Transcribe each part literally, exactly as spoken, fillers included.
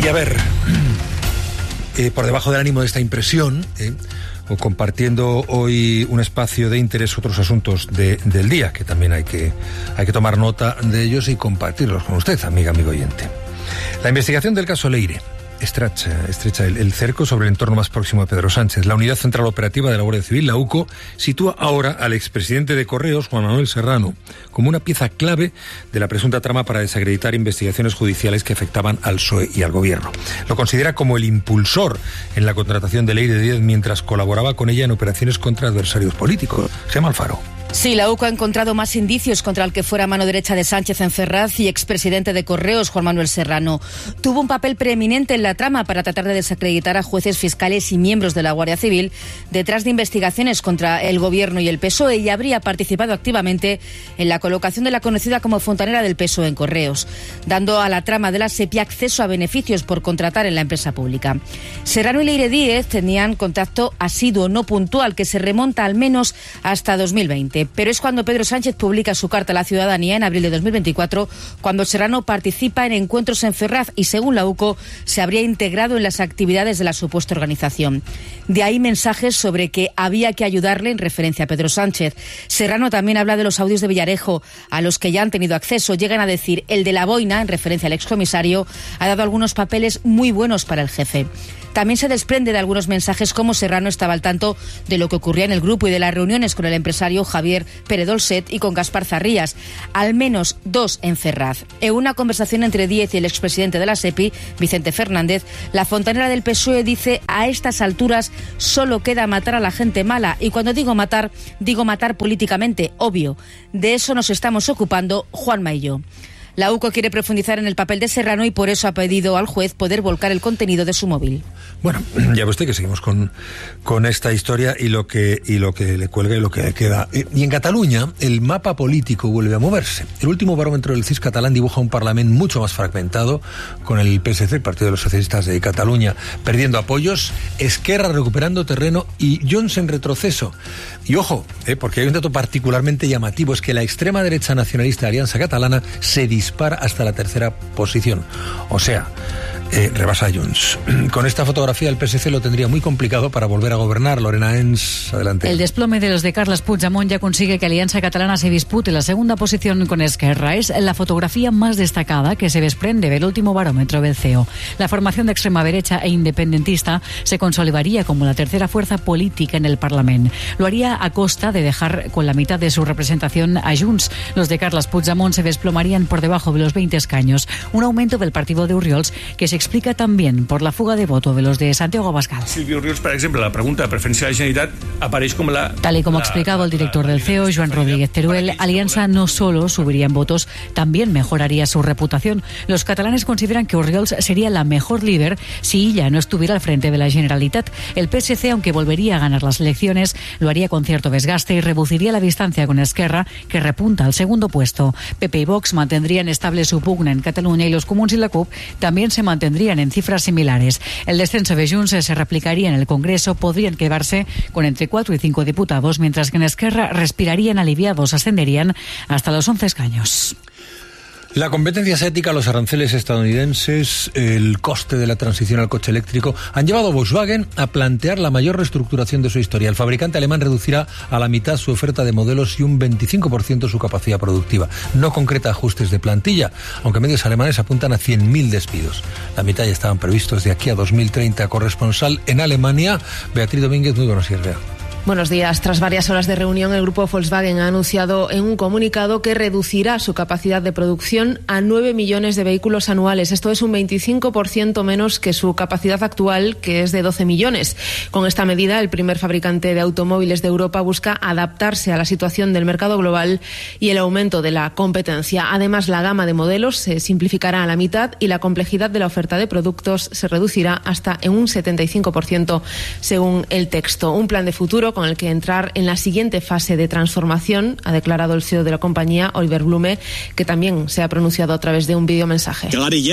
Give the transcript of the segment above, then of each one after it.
Y a ver, eh, por debajo del ánimo de esta impresión, eh, o compartiendo hoy un espacio de interés, otros asuntos de, del día, que también hay que, hay que tomar nota de ellos y compartirlos con usted, amiga, amigo oyente. La investigación del caso Leire estrecha, estrecha el, el cerco sobre el entorno más próximo a Pedro Sánchez. La Unidad Central Operativa de la Guardia Civil, la U C O, sitúa ahora al expresidente de Correos, Juan Manuel Serrano, como una pieza clave de la presunta trama para desacreditar investigaciones judiciales que afectaban al P S O E y al Gobierno. Lo considera como el impulsor en la contratación de Leire Díez mientras colaboraba con ella en operaciones contra adversarios políticos. Gemma Alfaro. Sí, la U C O ha encontrado más indicios contra el que fuera mano derecha de Sánchez en Ferraz y expresidente de Correos, Juan Manuel Serrano. Tuvo un papel preeminente en la trama para tratar de desacreditar a jueces, fiscales y miembros de la Guardia Civil detrás de investigaciones contra el Gobierno y el P S O E, y habría participado activamente en la colocación de la conocida como fontanera del P S O E en Correos, dando a la trama de la SEPI acceso a beneficios por contratar en la empresa pública. Serrano y Leire Díez tenían contacto asiduo, no puntual, que se remonta al menos hasta dos mil veinte. Pero es cuando Pedro Sánchez publica su carta a la ciudadanía en abril de dos mil veinticuatro, cuando Serrano participa en encuentros en Ferraz y, según la U C O, se habría integrado en las actividades de la supuesta organización. De ahí mensajes sobre que había que ayudarle en referencia a Pedro Sánchez. Serrano también habla de los audios de Villarejo, a los que ya han tenido acceso. Llegan a decir, el de la boina, en referencia al excomisario, ha dado algunos papeles muy buenos para el jefe. También se desprende de algunos mensajes cómo Serrano estaba al tanto de lo que ocurría en el grupo y de las reuniones con el empresario Javier Pérez Dolcet y con Gaspar Zarrías, al menos dos en Ferraz. En una conversación entre Díez y el expresidente de la SEPI, Vicente Fernández, la fontanera del P S O E dice: a estas alturas solo queda matar a la gente mala, y cuando digo matar, digo matar políticamente, obvio. De eso nos estamos ocupando Juanma y yo. La U C O quiere profundizar en el papel de Serrano y por eso ha pedido al juez poder volcar el contenido de su móvil. Bueno, ya ve usted que seguimos con, con esta historia y lo que y lo que le cuelga y lo que le queda. Y en Cataluña el mapa político vuelve a moverse. El último barómetro del C I S catalán dibuja un Parlamento mucho más fragmentado, con el P S C, el Partido de los Socialistas de Cataluña, perdiendo apoyos, Esquerra recuperando terreno y Junts en retroceso. Y ojo, eh, porque hay un dato particularmente llamativo, es que la extrema derecha nacionalista de Alianza Catalana se dispara hasta la tercera posición. O sea, eh, rebasa a Junts. Con esta fotografía el P S C lo tendría muy complicado para volver a gobernar. Lorena Ens, adelante. El desplome de los de Carles Puigdemont ya consigue que Alianza Catalana se dispute la segunda posición con Esquerra. Es la fotografía más destacada que se desprende del último barómetro del C E O. La formación de extrema derecha e independentista se consolidaría como la tercera fuerza política en el Parlamento. Lo haría a costa de dejar con la mitad de su representación a Junts. Los de Carles Puigdemont se desplomarían por debajo de los veinte escaños. Un aumento del partido de Oriols que se explica también por la fuga de voto de los de Santiago Abascal. Silvio Oriols, por ejemplo, la pregunta de preferència de la Generalitat apareix como la... Tal y como ha explicado el director del C E O, Joan Rodríguez Teruel, Alianza no solo subiría en votos, también mejoraría su reputación. Los catalanes consideran que Oriols sería la mejor líder si ella no estuviera al frente de la Generalitat. El P S C, aunque volvería a ganar las elecciones, lo haría con cierto desgaste y reduciría la distancia con Esquerra, que repunta al segundo puesto. P P y Vox mantendrían estable su pugna en Cataluña y los Comuns y la C U P también se mantendrían en cifras similares. El descenso de Junts se replicaría en el Congreso, podrían quedarse con entre cuatro y cinco diputados, mientras que en Esquerra respirarían aliviados, ascenderían hasta los once escaños. La competencia asiática, los aranceles estadounidenses, el coste de la transición al coche eléctrico han llevado a Volkswagen a plantear la mayor reestructuración de su historia. El fabricante alemán reducirá a la mitad su oferta de modelos y un veinticinco por ciento su capacidad productiva. No concreta ajustes de plantilla, aunque medios alemanes apuntan a cien mil despidos. La mitad ya estaban previstos de aquí a dos mil treinta. Corresponsal en Alemania, Beatriz Domínguez, muy buenos días, Bea. Buenos días. Tras varias horas de reunión, el grupo Volkswagen ha anunciado en un comunicado que reducirá su capacidad de producción a nueve millones de vehículos anuales. Esto es un veinticinco por ciento menos que su capacidad actual, que es de doce millones. Con esta medida, el primer fabricante de automóviles de Europa busca adaptarse a la situación del mercado global y el aumento de la competencia. Además, la gama de modelos se simplificará a la mitad y la complejidad de la oferta de productos se reducirá hasta en un setenta y cinco por ciento, según el texto. Un plan de futuro vehículo con el que entrar en la siguiente fase de transformación, ha declarado el C E O de la compañía, Oliver Blume, que también se ha pronunciado a través de un videomensaje.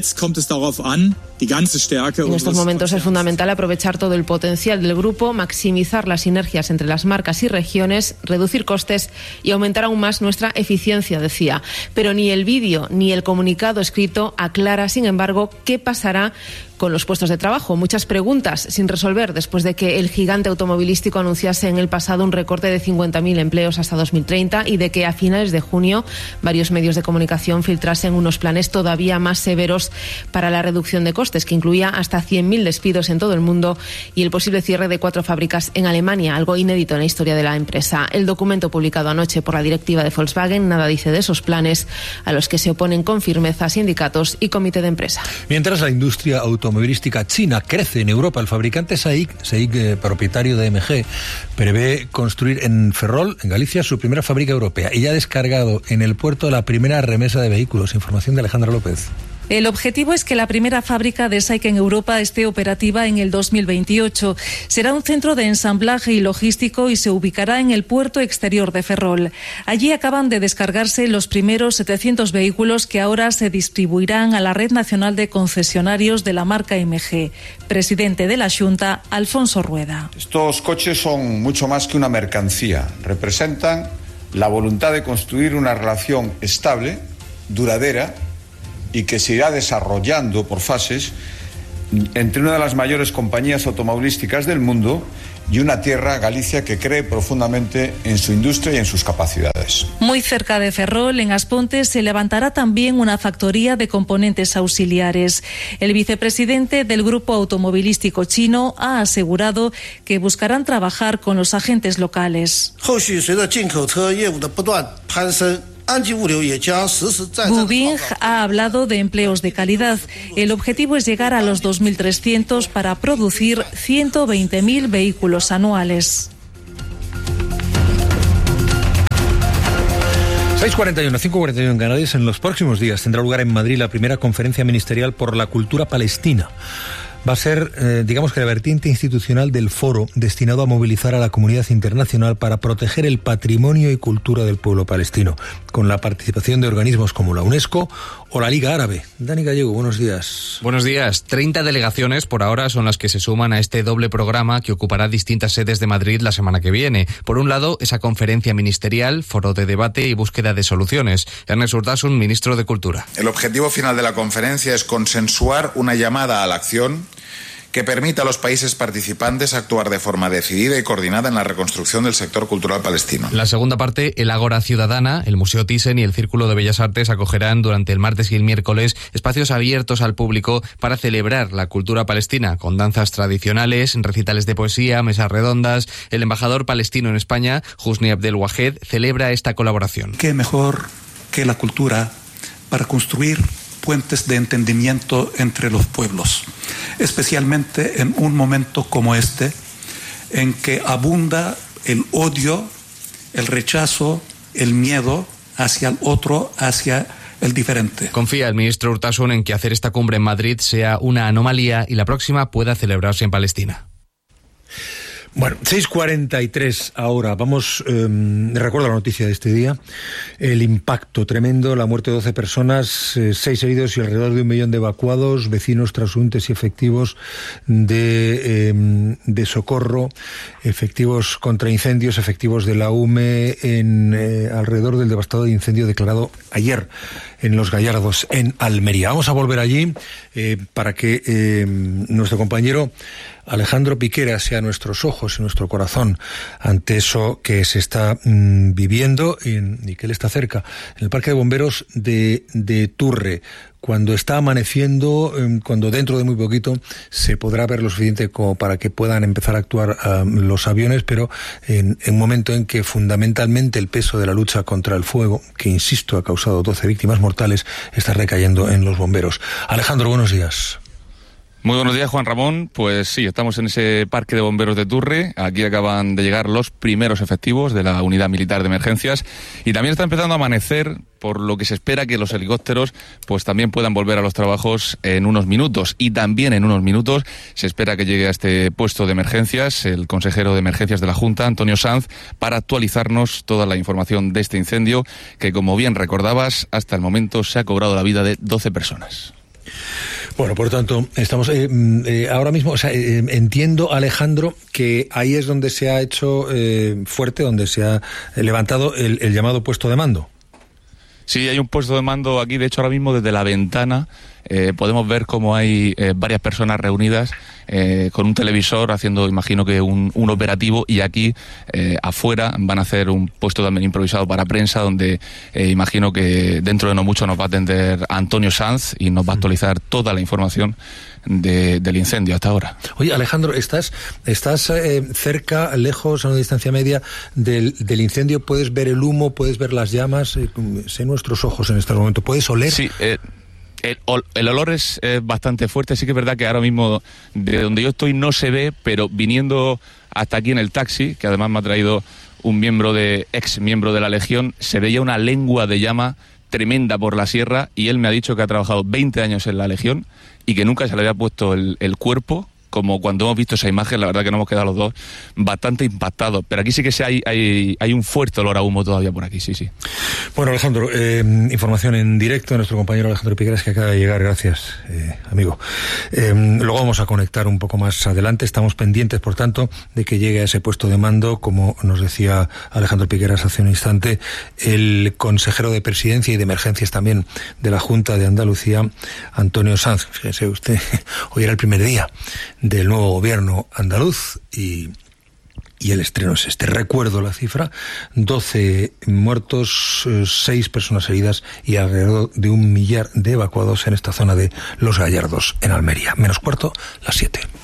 En estos momentos es fundamental aprovechar todo el potencial del grupo, maximizar las sinergias entre las marcas y regiones, reducir costes y aumentar aún más nuestra eficiencia, decía. Pero ni el vídeo ni el comunicado escrito aclara, sin embargo, qué pasará con los puestos de trabajo. Muchas preguntas sin resolver después de que el gigante automovilístico anunciase en el pasado un recorte de cincuenta mil empleos hasta dos mil treinta y de que a finales de junio varios medios de comunicación filtrasen unos planes todavía más severos para la reducción de costes, que incluía hasta cien mil despidos en todo el mundo y el posible cierre de cuatro fábricas en Alemania, algo inédito en la historia de la empresa. El documento publicado anoche por la directiva de Volkswagen nada dice de esos planes, a los que se oponen con firmeza sindicatos y comité de empresa. Mientras la industria automovilística automovilística china crece en Europa, el fabricante SAIC, SAIC eh, propietario de M G, prevé construir en Ferrol, en Galicia, su primera fábrica europea y ya ha descargado en el puerto la primera remesa de vehículos. Información de Alejandra López. El objetivo es que la primera fábrica de SAIC en Europa esté operativa en el dos mil veintiocho. Será un centro de ensamblaje y logístico y se ubicará en el puerto exterior de Ferrol. Allí acaban de descargarse los primeros setecientos vehículos que ahora se distribuirán a la red nacional de concesionarios de la marca M G. Presidente de la Xunta, Alfonso Rueda. Estos coches son mucho más que una mercancía. Representan la voluntad de construir una relación estable, duradera, y que se irá desarrollando por fases entre una de las mayores compañías automovilísticas del mundo y una tierra, Galicia, que cree profundamente en su industria y en sus capacidades. Muy cerca de Ferrol, en Asponte, se levantará también una factoría de componentes auxiliares. El vicepresidente del grupo automovilístico chino ha asegurado que buscarán trabajar con los agentes locales. Bubing ha hablado de empleos de calidad. El objetivo es llegar a los dos mil trescientos para producir ciento veinte mil vehículos anuales. seis cuarenta y uno, cinco cuarenta y uno en Canarias. En los próximos días tendrá lugar en Madrid la primera conferencia ministerial por la cultura palestina. Va a ser, eh, digamos que la vertiente institucional del foro destinado a movilizar a la comunidad internacional para proteger el patrimonio y cultura del pueblo palestino, con la participación de organismos como la UNESCO o la Liga Árabe. Dani Gallego, buenos días. Buenos días. treinta delegaciones por ahora son las que se suman a este doble programa que ocupará distintas sedes de Madrid la semana que viene. Por un lado, esa conferencia ministerial, foro de debate y búsqueda de soluciones. Ernest Urtasun, ministro de Cultura. El objetivo final de la conferencia es consensuar una llamada a la acción que permita a los países participantes actuar de forma decidida y coordinada en la reconstrucción del sector cultural palestino. La segunda parte, el Ágora Ciudadana, el Museo Thyssen y el Círculo de Bellas Artes acogerán durante el martes y el miércoles espacios abiertos al público para celebrar la cultura palestina, con danzas tradicionales, recitales de poesía, mesas redondas. El embajador palestino en España, Husni Abdel Wahed, celebra esta colaboración. ¿Qué mejor que la cultura para construir puentes de entendimiento entre los pueblos, especialmente en un momento como este, en que abunda el odio, el rechazo, el miedo hacia el otro, hacia el diferente. Confía el ministro Urtasun en que hacer esta cumbre en Madrid sea una anomalía y la próxima pueda celebrarse en Palestina. Bueno, seis cuarenta y tres ahora. Vamos, eh, recuerdo la noticia de este día, el impacto tremendo, la muerte de doce personas, eh, seis heridos y alrededor de un millón de evacuados, vecinos, transeúntes y efectivos de, eh, de socorro, efectivos contra incendios, efectivos de la U M E en eh, alrededor del devastador incendio declarado ayer en Los Gallardos, en Almería. Vamos a volver allí eh, para que eh, nuestro compañero Alejandro Piquera sea nuestros ojos y nuestro corazón ante eso que se está mmm, viviendo y, y que él está cerca, en el Parque de Bomberos de, de Turre, cuando está amaneciendo, eh, cuando dentro de muy poquito se podrá ver lo suficiente como para que puedan empezar a actuar uh, los aviones, pero en, en un momento en que fundamentalmente el peso de la lucha contra el fuego, que insisto ha causado doce víctimas mortales, está recayendo en los bomberos. Alejandro, buenos días. Muy buenos días, Juan Ramón. Pues sí, estamos en ese parque de bomberos de Turre. Aquí acaban de llegar los primeros efectivos de la unidad militar de emergencias y también está empezando a amanecer, por lo que se espera que los helicópteros pues también puedan volver a los trabajos en unos minutos. Y también en unos minutos se espera que llegue a este puesto de emergencias el consejero de emergencias de la Junta, Antonio Sanz, para actualizarnos toda la información de este incendio que, como bien recordabas, hasta el momento se ha cobrado la vida de doce personas. Bueno, por tanto, estamos eh, eh, ahora mismo, o sea, eh, entiendo, Alejandro, que ahí es donde se ha hecho eh, fuerte, donde se ha levantado el, el llamado puesto de mando. Sí, hay un puesto de mando aquí, de hecho ahora mismo desde la ventana eh, podemos ver cómo hay eh, varias personas reunidas eh, con un televisor haciendo, imagino que un, un operativo, y aquí eh, afuera van a hacer un puesto también improvisado para prensa donde eh, imagino que dentro de no mucho nos va a atender Antonio Sanz y nos va a actualizar toda la información de, del incendio hasta ahora. Oye, Alejandro, ¿estás, estás eh, cerca, lejos, a una distancia media del, del incendio? ¿Puedes ver el humo? ¿Puedes ver las llamas? Eh, sé nuestros ojos en este momento. ¿Puedes oler? Sí, eh, el, el olor es eh, bastante fuerte. Sí que es verdad que ahora mismo de donde yo estoy no se ve, pero viniendo hasta aquí en el taxi, que además me ha traído un miembro de ex miembro de la Legión, se veía una lengua de llama tremenda por la sierra, y él me ha dicho que ha trabajado veinte años en la Legión y que nunca se le había puesto el, el cuerpo como cuando hemos visto esa imagen. La verdad que nos hemos quedado los dos bastante impactados, pero aquí sí que sí hay, hay, hay un fuerte olor a humo todavía por aquí, sí, sí. Bueno, Alejandro, eh, información en directo de nuestro compañero Alejandro Piqueras, que acaba de llegar, gracias, eh, amigo. Eh, luego vamos a conectar un poco más adelante, estamos pendientes, por tanto, de que llegue a ese puesto de mando, como nos decía Alejandro Piqueras hace un instante, el consejero de Presidencia y de Emergencias también de la Junta de Andalucía, Antonio Sanz. Fíjese usted, hoy era el primer día del nuevo gobierno andaluz y, y el estreno es este. Recuerdo la cifra: doce muertos, seis personas heridas y alrededor de un millar de evacuados en esta zona de Los Gallardos, en Almería. Menos cuarto, las siete.